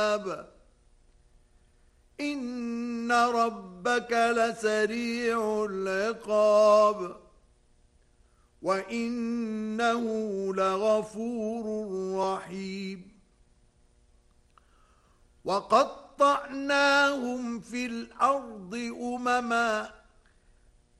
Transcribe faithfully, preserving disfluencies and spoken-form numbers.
إن ربك لسريع العقاب وإنه لغفور رحيم وقطعناهم في الأرض أمما